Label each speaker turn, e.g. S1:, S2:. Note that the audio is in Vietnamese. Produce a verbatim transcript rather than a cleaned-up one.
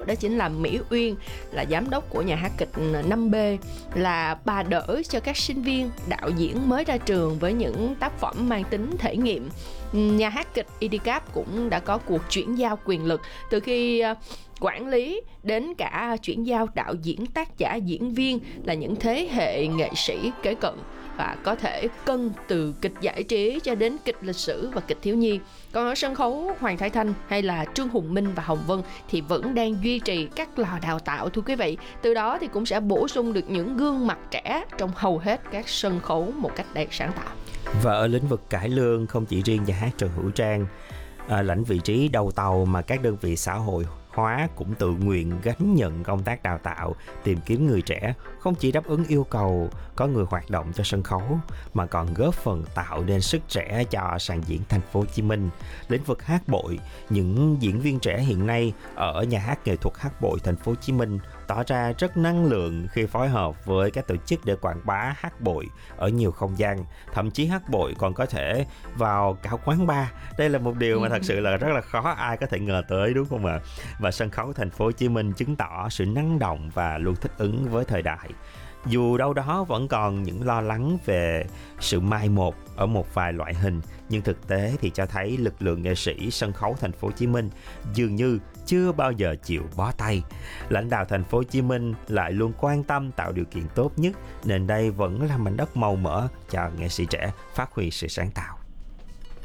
S1: đó chính là Mỹ Uyên, là giám đốc của nhà hát kịch năm B, là bà đỡ cho các sinh viên đạo diễn mới ra trường với những tác phẩm mang tính thể nghiệm. Nhà hát kịch i đê cáp cũng đã có cuộc chuyển giao quyền lực từ khi quản lý đến cả chuyển giao đạo diễn, tác giả, diễn viên là những thế hệ nghệ sĩ kế cận, và có thể cân từ kịch giải trí cho đến kịch lịch sử và kịch thiếu nhi. Còn ở sân khấu, Hoàng Thái Thanh hay là Trương Hùng Minh và Hồng Vân thì vẫn đang duy trì các lò đào tạo, thưa quý vị. Từ đó thì cũng sẽ bổ sung được những gương mặt trẻ trong hầu hết các sân khấu một cách đầy sáng tạo.
S2: Và ở lĩnh vực cải lương, không chỉ riêng nhà hát Trần Hữu Trang à, lãnh vị trí đầu tàu, mà các đơn vị xã hội hóa cũng tự nguyện gánh nhận công tác đào tạo, tìm kiếm người trẻ, không chỉ đáp ứng yêu cầu có người hoạt động cho sân khấu mà còn góp phần tạo nên sức trẻ cho sàn diễn Thành phố Hồ Chí Minh. Lĩnh vực hát bội, những diễn viên trẻ hiện nay ở nhà hát nghệ thuật hát bội Thành phố Hồ Chí Minh tỏ ra rất năng lượng khi phối hợp với các tổ chức để quảng bá hát bội ở nhiều không gian, thậm chí hát bội còn có thể vào cả quán bar. Đây là một điều mà thật sự là rất là khó ai có thể ngờ tới, đúng không ạ? Và sân khấu Thành phố Hồ Chí Minh chứng tỏ sự năng động và luôn thích ứng với thời đại. Dù đâu đó vẫn còn những lo lắng về sự mai một ở một vài loại hình, nhưng thực tế thì cho thấy lực lượng nghệ sĩ sân khấu Thành phố Hồ Chí Minh dường như chưa bao giờ chịu bó tay. Lãnh đạo Thành phố Hồ Chí Minh lại luôn quan tâm tạo điều kiện tốt nhất, nên đây vẫn là mảnh đất màu mỡ cho nghệ sĩ trẻ phát huy sự sáng tạo.